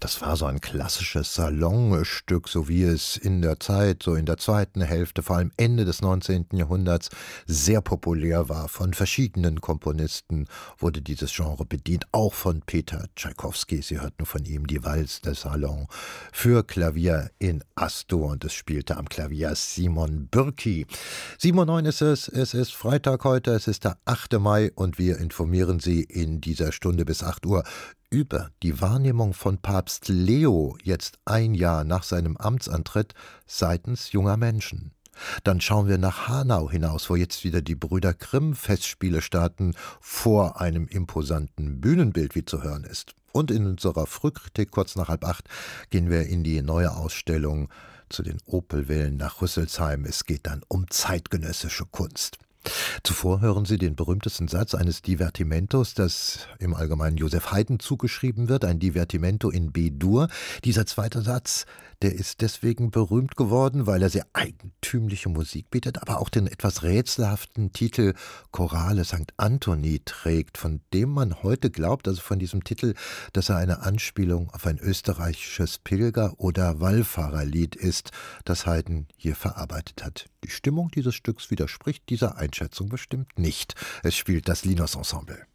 Das war so ein klassisches Salonstück, so wie es in der Zeit, so in der zweiten Hälfte, vor allem Ende des 19. Jahrhunderts, sehr populär war. Von verschiedenen Komponisten wurde dieses Genre bedient, auch von Peter Tschaikowski. Sie hörten von ihm die Valse de Salon für Klavier in As-Dur und es spielte am Klavier Simon Bürki. 7:09 ist es ist Freitag heute, es ist der 8. Mai und wir informieren Sie in dieser Stunde bis 8 Uhr über die Wahrnehmung von Papst Leo jetzt ein Jahr nach seinem Amtsantritt seitens junger Menschen. Dann schauen wir nach Hanau hinaus, wo jetzt wieder die Brüder Grimm Festspiele starten, vor einem imposanten Bühnenbild, wie zu hören ist. Und in unserer Frühkritik kurz nach 7:30 gehen wir in die neue Ausstellung zu den Opelwellen nach Rüsselsheim. Es geht dann um zeitgenössische Kunst. Zuvor hören Sie den berühmtesten Satz eines Divertimentos, das im Allgemeinen Joseph Haydn zugeschrieben wird, ein Divertimento in B-Dur. Dieser zweite Satz, der ist deswegen berühmt geworden, weil er sehr eigentümliche Musik bietet, aber auch den etwas rätselhaften Titel Chorale St. Anthony trägt, von dem man heute glaubt, also von diesem Titel, dass er eine Anspielung auf ein österreichisches Pilger- oder Wallfahrerlied ist, das Haydn hier verarbeitet hat. Die Stimmung dieses Stücks widerspricht dieser Einschätzung bestimmt nicht. Es spielt das Linos Ensemble.